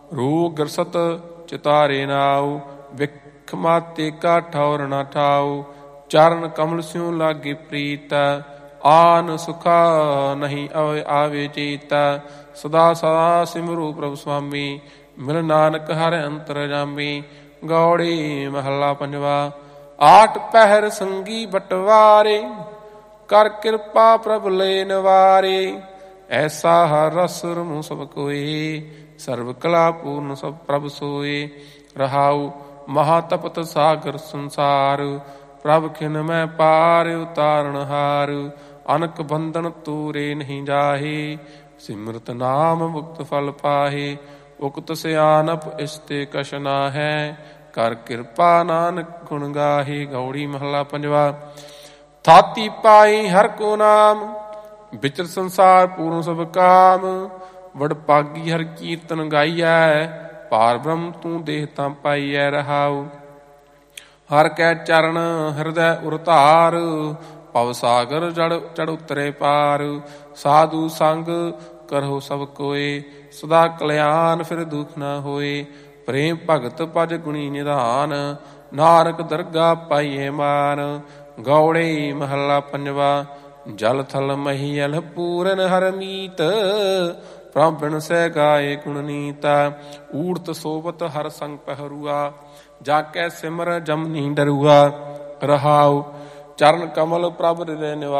ਰੂ ਗਿਰਸਤ ਚਿਤਾਰੇ ਨਾਉ, ਵਿਖ ਮਾਤੇ ਕਾ ਠੌਰ ਨਾ ਠਾਉ। ਚਰਨ ਕਮਲ ਸਿਉ ਲਾਗੇ ਪ੍ਰੀਤ, ਆਨ ਸੁਖਾ ਨਹੀਂ ਆਵੇ ਚੀਤ। ਸਦਾ ਸਦਾ ਸਿਮਰੋ ਪ੍ਰਭ ਸੁਆਮੀ, ਮਿਲ ਨਾਨਕ ਹਰਿ ਅੰਤਰ ਜਾਮੀ। ਗੌੜੀ ਮਹੱਲਾ ਪੰਜਵਾ। ਆਠ ਪਹਿਰ ਸੰਗੀ ਬਟਵਾਰੇ, ਕਰ ਕਿਰਪਾ ਪ੍ਰਭ ਲੈ ਨਿਵਾਰੇ। ਐਸਾ ਹਰ ਰਸ ਰਮੂ ਸਭ ਕੋਏ, ਸਰਬ ਕਲਾ ਪੂਰਨ ਸਭ ਪ੍ਰਭ ਸੋਏ। ਰਹਾਉ ਮਹਾ ਤਪਤ ਸਾਗਰ ਸੰਸਾਰ, ਪ੍ਰਭ ਖਿਨ ਮੈਂ ਪਾਰ ਉਤਾਰਨ ਹਾਰ। ਅਨਕ ਬੰਧਨ ਤੂਰੇ ਨਹੀਂ ਜਾਹੇ, ਸਿਮਰਤ ਨਾਮ ਮੁਕਤ ਫਲ ਪਾਹੇ। ਉਕਤ ਸਿਆਨਪ ਇਸਤੇ ਕਛ ਨਾ ਹੈ, ਕਰ ਕਿਰਪਾ ਨਾਨਕ ਗੁਣ ਗਾਹੇ। ਗੌੜੀ ਮਹੱਲਾ ਪੰਜਵਾ। ਥਾਤੀ ਪਾਈ ਹਰ ਕੋ ਨਾਮ, ਵਿਚਰ ਸੰਸਾਰ ਪੂਰਨ ਸਭ ਕਾਮ। ਵਡਭਾਗੀ ਹਰ ਕੀਰਤਨ ਗਾਈਐ, ਪਾਰ ਬ੍ਰਹਮ ਤੂੰ ਦੇਹ ਤਾਂ ਪਾਈਐ। ਰਹਾਉ ਹਰ ਕੈ ਚਰਨ ਹਿਰਦੈ ਉਰ ਧਾਰ, ਭਵ ਸਾਗਰ ਚੜ ਉਤਰੇ ਪਾਰ। ਸਾਧੂ ਸੰਗ ਕਰੋ ਸਭ ਕੋਏ, ਸਦਾ ਕਲਿਆਣ ਫਿਰ ਦੁਖ ਨਾ ਹੋਏ। ਪ੍ਰੇਮ ਭਗਤ ਭਜ ਗੁਣੀ ਨਿਧਾਨ, ਨਾਨਕ ਦਰਗਾ ਪਾਈਏ ਮਾਨ। ਗੌੜੇ ਮਹੱਲਾ ਪੰਜਵਾ। ਜਲ ਥਲ ਮਹੀਅਲ ਪੂਰਨ ਹਰ ਮੀਤ, ਪ੍ਰਭਨ ਸਹਿ ਗਾਏ ਗੁਣ ਨੀਤਾ। ਊੜਤ ਸੋਬਤ ਹਰ ਸੰਗ ਪਹਿਰੂਆ, ਜਾ ਕੈ ਸਿਮਰ ਜਮ ਨੀ ਡਰੂਆ। ਰਹਾਉ ਚਰਨ ਕਮਲ ਪ੍ਰਭ ਹਿਰਦੈ ਨਿਵਾਸ,